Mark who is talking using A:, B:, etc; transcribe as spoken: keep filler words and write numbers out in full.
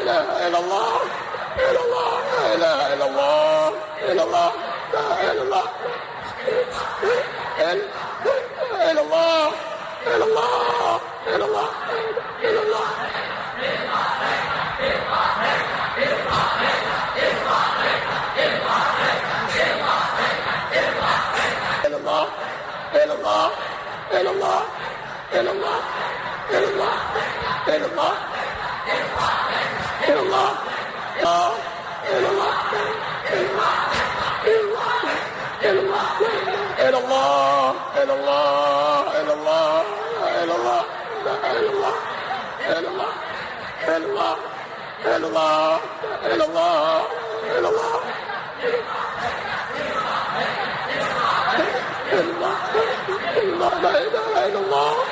A: إله إلا الله إلا الله لا إله إلا الله إلا الله لا إله إلا الله إلا الله إلا الله إلا الله إلا الله إلا الله إلا الله إلا الله إلا الله إلا الله إلا الله إلا الله إلا الله إلا الله إلا الله إلا الله إلا الله لا إلا الله إلا الله إلا الله إلا الله إلا الله إلا الله إلا الله لا إله إلا الله